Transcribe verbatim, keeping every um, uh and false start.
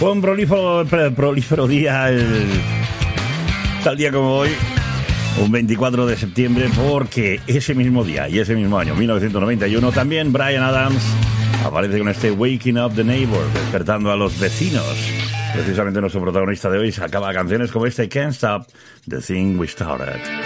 Fue un prolífero, prolífero día, el, tal día como hoy, un veinticuatro de septiembre, porque ese mismo día y ese mismo año, mil novecientos noventa y uno, también Bryan Adams aparece con este Waking Up the Neighbor, despertando a los vecinos. Precisamente nuestro protagonista de hoy sacaba canciones como este Can't Stop the Thing We Started.